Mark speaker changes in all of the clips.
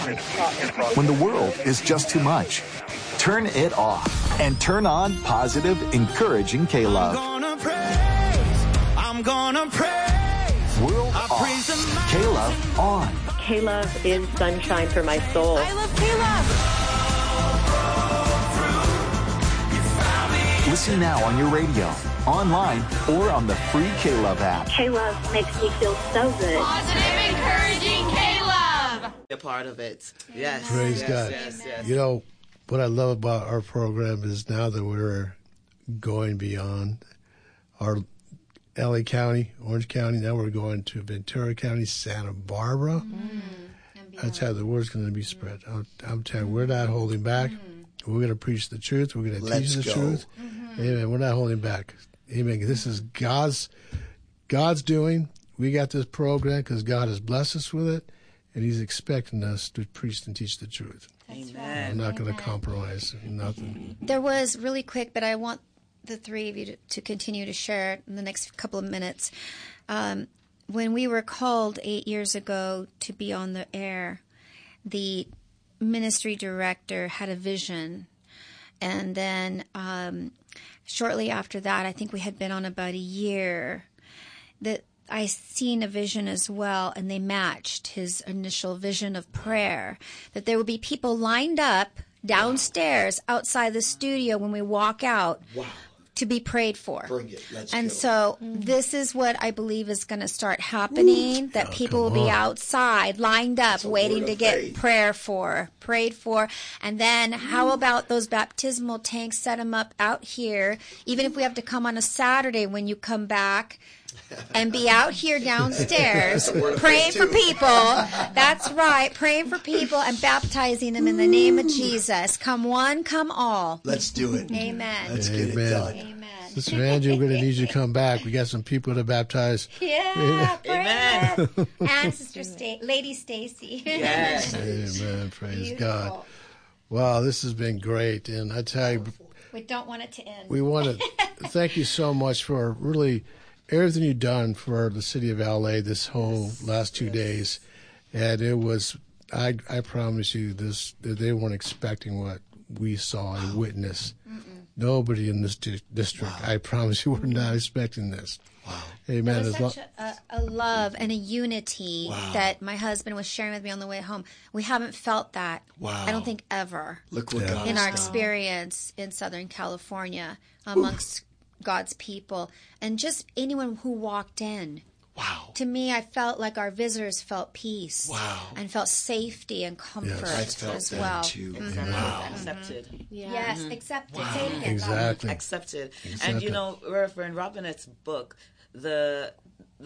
Speaker 1: When the world is just too much, turn it off and turn on positive, encouraging K-Love.
Speaker 2: I'm gonna praise.
Speaker 1: World off. K-Love on.
Speaker 3: K-Love is sunshine for my soul.
Speaker 4: I love K-Love.
Speaker 1: Listen now on your radio, online, or on the free K-Love app.
Speaker 3: K-Love makes me feel so good.
Speaker 4: Positive, encouraging K-Love.
Speaker 5: A part of it. Yes.
Speaker 6: Praise
Speaker 5: yes,
Speaker 6: God.
Speaker 5: Yes.
Speaker 6: You know, what I love about our program is now that we're going beyond our LA County, Orange County, now we're going to Ventura County, Santa Barbara. That's how the word's going to be spread. I'm telling you, we're not holding back. We're going to preach the truth. We're going to teach the truth. Amen. We're not holding back. Amen. This is God's doing. We got this program because God has blessed us with it, and He's expecting us to preach and teach the truth.
Speaker 5: Amen.
Speaker 6: I'm not going to compromise nothing.
Speaker 7: There was really quick, but I want the three of you to continue to share in the next couple of minutes. When we were called 8 years ago to be on the air, the ministry director had a vision. And then shortly after that, I think we had been on about a year, that I seen a vision as well, and they matched his initial vision of prayer, that there would be people lined up downstairs outside the studio when we walk out to be prayed for.
Speaker 8: Bring it. Let's
Speaker 7: and
Speaker 8: go.
Speaker 7: so this is what I believe is going to start happening, that people will be outside lined up waiting to get prayed for. And then how about those baptismal tanks, set them up out here, even if we have to come on a Saturday when you come back, and be out here downstairs praying for people. That's right, praying for people and baptizing them in the name of Jesus. Come one, come all.
Speaker 8: Let's do it.
Speaker 7: Amen.
Speaker 8: Let's get it done.
Speaker 7: Amen.
Speaker 6: Sister Angie, we're going to need you to come back. We got some people to baptize.
Speaker 7: Yeah.
Speaker 5: Amen.
Speaker 7: And Sister Lady Stacy.
Speaker 5: Yes.
Speaker 6: Amen. Praise
Speaker 7: Beautiful.
Speaker 6: God. Wow, this has been great. And I tell you,
Speaker 7: We don't want it to end.
Speaker 6: we want to thank you so much for really everything you've done for the city of LA this whole last 2 days. And it was, I promise you, that they weren't expecting what we saw and witnessed. Nobody in this district, I promise you, we're not expecting this.
Speaker 8: Wow.
Speaker 6: Amen.
Speaker 7: There was such a love and a unity that my husband was sharing with me on the way home. We haven't felt that, I don't think, ever
Speaker 8: Look what God
Speaker 7: in
Speaker 8: has
Speaker 7: our
Speaker 8: done.
Speaker 7: experience in Southern California amongst God's people. And just anyone who walked in.
Speaker 8: Wow.
Speaker 7: To me, I felt like our visitors felt peace.
Speaker 8: Wow.
Speaker 7: And felt safety and comfort
Speaker 8: I felt
Speaker 7: as
Speaker 8: that
Speaker 7: well.
Speaker 8: too.
Speaker 5: Wow. Accepted.
Speaker 7: Yes, accepted. Say it again.
Speaker 6: Exactly.
Speaker 5: Accepted. And you know, Reverend Robinette's book, the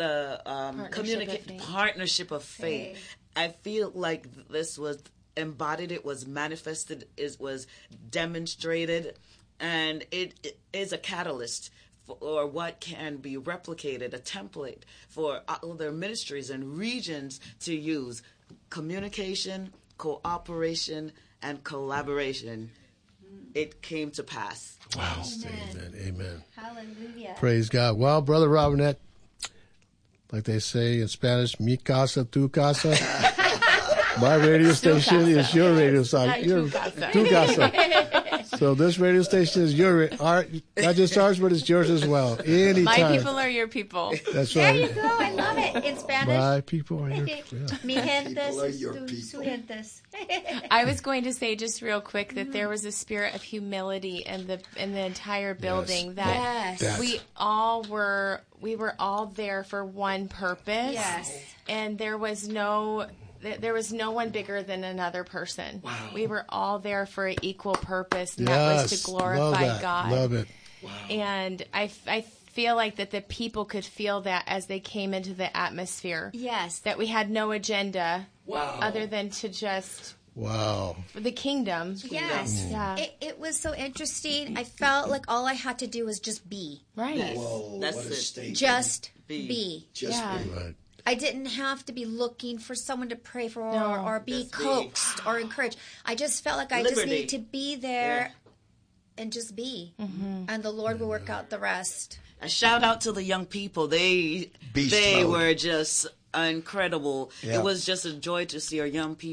Speaker 5: Partnership of Faith. I feel like this was embodied, it was manifested, it was demonstrated, and it is a catalyst for what can be replicated, a template for other ministries and regions to use. Communication, cooperation, and collaboration. It came to pass.
Speaker 6: Wow. Amen.
Speaker 7: Hallelujah.
Speaker 6: Praise God. Well, Brother Robinette, like they say in Spanish, mi casa, tu casa. My radio station is your radio station. Tu casa. So this radio station is not just ours, but it's yours as well. Anytime.
Speaker 4: My people are your people.
Speaker 6: That's
Speaker 7: There
Speaker 6: right.
Speaker 7: you go. I love it. In Spanish.
Speaker 6: My people are your people.
Speaker 7: Mi gentes,
Speaker 8: People are your
Speaker 7: su
Speaker 8: people.
Speaker 7: gentes.
Speaker 4: I was going to say just real quick that there was a spirit of humility in the entire building. That
Speaker 7: Yes.
Speaker 4: we were all there for one purpose.
Speaker 7: Yes.
Speaker 4: And there was no one bigger than another person.
Speaker 8: Wow.
Speaker 4: We were all there for an equal purpose, and that was to glorify
Speaker 6: love that.
Speaker 4: God.
Speaker 6: Love it.
Speaker 4: And I feel like that the people could feel that as they came into the atmosphere.
Speaker 7: Yes.
Speaker 4: That we had no agenda other than to just for the kingdom.
Speaker 7: Yes.
Speaker 4: Yeah.
Speaker 7: It was so interesting. I felt like all I had to do was just be.
Speaker 4: Right.
Speaker 8: Whoa,
Speaker 5: That's
Speaker 8: what a
Speaker 5: it.
Speaker 8: statement.
Speaker 7: Just be.
Speaker 8: Just
Speaker 4: Yeah.
Speaker 8: be.
Speaker 6: Right.
Speaker 7: I didn't have to be looking for someone to pray for
Speaker 4: No.
Speaker 7: or be
Speaker 5: Just be.
Speaker 7: coaxed or encouraged. I just felt like I just
Speaker 5: Liberty.
Speaker 7: needed to be there and just be. And the Lord will work out the rest.
Speaker 5: A shout out to the young people. They
Speaker 8: Beast mode.
Speaker 5: were just incredible.
Speaker 8: Yeah.
Speaker 5: It was just a joy to see our young people